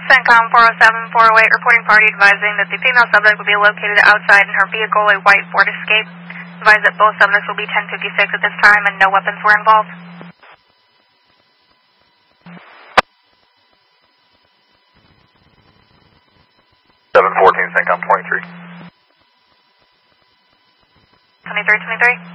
CENTCOM 407-408 reporting party advising that the female subject will be located outside in her vehicle, a white Ford Escape. Advise that both subjects will be 1056 at this time and no weapons were involved. 714 CENTCOM 23. 2323.